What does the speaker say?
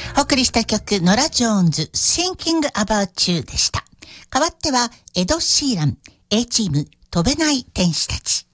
お送りした曲、ノラ・ジョーンズ、Thinking About You でした。代わっては、エド・シーラン、A チーム、飛べない天使たち。